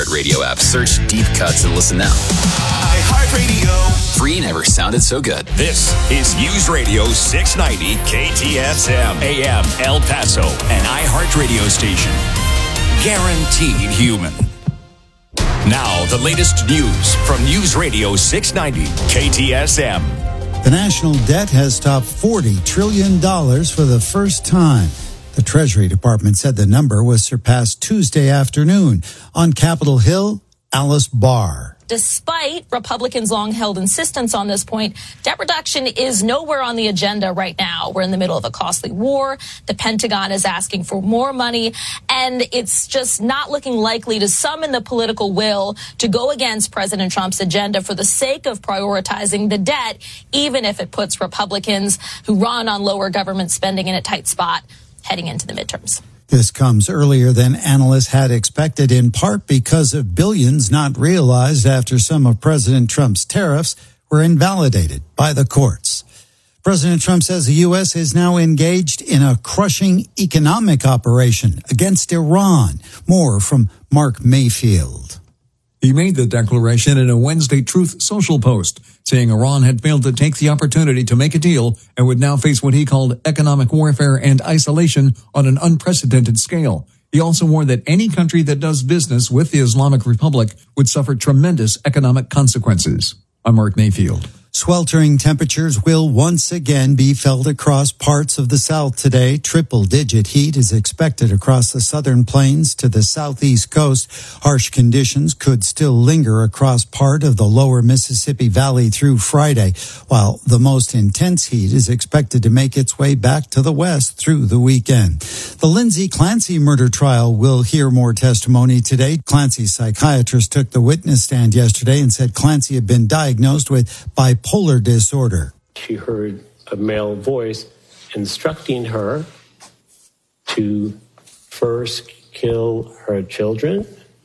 iHeartRadio app. Search Deep Cuts and listen now. iHeartRadio. Free never sounded so good. This is News Radio 690 KTSM AM El Paso, an iHeartRadio station. Guaranteed human. Now, the latest news from News Radio 690 KTSM. The national debt has topped $40 trillion for the first time. The Treasury Department said the number was surpassed Tuesday afternoon. On Capitol Hill, Alice Barr. Despite Republicans' long-held insistence on this point, debt reduction is nowhere on the agenda right now. We're in the middle of a costly war. The Pentagon is asking for more money, and it's just not looking likely to summon the political will to go against President Trump's agenda for the sake of prioritizing the debt, even if it puts Republicans who run on lower government spending in a tight spot heading into the midterms. This comes earlier than analysts had expected, in part because of billions not realized after some of President Trump's tariffs were invalidated by the courts. President Trump says the U.S. is now engaged in a crushing economic operation against Iran. More from Mark Mayfield. He made the declaration in a Wednesday Truth Social post, saying Iran had failed to take the opportunity to make a deal and would now face what he called economic warfare and isolation on an unprecedented scale. He also warned that any country that does business with the Islamic Republic would suffer tremendous economic consequences. I'm Mark Mayfield. Sweltering temperatures will once again be felt across parts of the South today. Triple-digit heat is expected across the southern plains to the southeast coast. Harsh conditions could still linger across part of the lower Mississippi Valley through Friday, while the most intense heat is expected to make its way back to the west through the weekend. The Lindsay Clancy murder trial will hear more testimony today. Clancy's psychiatrist took the witness stand yesterday and said Clancy had been diagnosed with bipolar disorder. She heard a male voice instructing her to first kill her children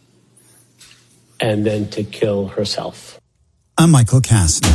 and then to kill herself. I'm Michael Kastner.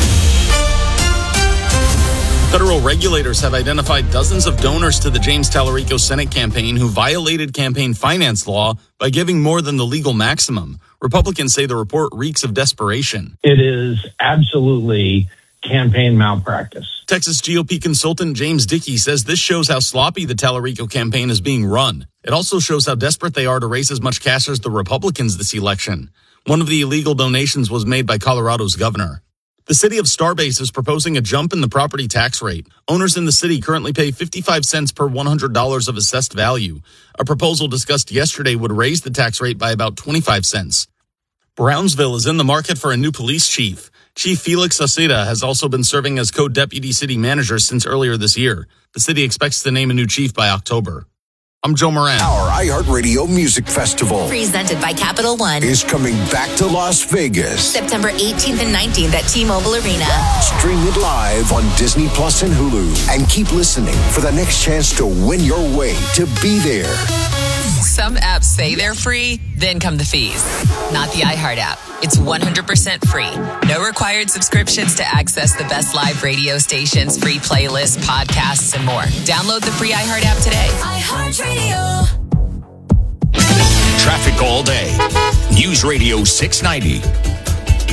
Federal regulators have identified dozens of donors to the James Tallarico Senate campaign who violated campaign finance law by giving more than the legal maximum. Republicans say the report reeks of desperation. It is absolutely campaign malpractice. Texas GOP consultant James Dickey says this shows how sloppy the Tallarico campaign is being run. It also shows how desperate they are to raise as much cash as the Republicans this election. One of the illegal donations was made by Colorado's governor. The city of Starbase is proposing a jump in the property tax rate. Owners in the city currently pay 55 cents per $100 of assessed value. A proposal discussed yesterday would raise the tax rate by about 25 cents. Brownsville is in the market for a new police chief. Chief Felix Aceda has also been serving as co-deputy city manager since earlier this year. The city expects to name a new chief by October. I'm Joe Moran. Our iHeartRadio Music Festival, presented by Capital One, is coming back to Las Vegas. September 18th and 19th at T-Mobile Arena. Stream it live on Disney Plus and Hulu. And keep listening for the next chance to win your way to be there. Some apps say they're free, then come the fees. Not the iHeart app. It's 100% free. No required subscriptions to access the best live radio stations, free playlists, podcasts, and more. Download the free iHeart app today. iHeartRadio. Traffic all day. News Radio 690.